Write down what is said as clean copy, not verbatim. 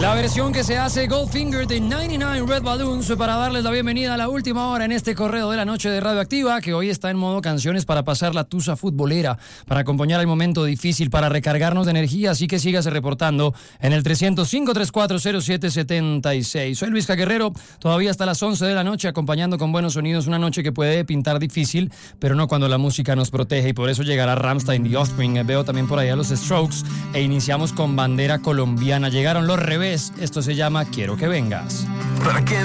La versión que se hace Goldfinger de 99 Red Balloons para darles la bienvenida a la última hora en este correo de la noche de Radioactiva, que hoy está en modo canciones para pasar la tusa futbolera, para acompañar el momento difícil, para recargarnos de energía, así que sígase reportando en el 305-3407-76. Soy Luis Guerrero, todavía hasta las 11 de la noche acompañando con buenos sonidos una noche que puede pintar difícil, pero no cuando la música nos protege, y por eso llegará Rammstein, The Offspring, veo también por allá los Strokes, e iniciamos con bandera colombiana. Llegaron los Revés, esto se llama Quiero que vengas.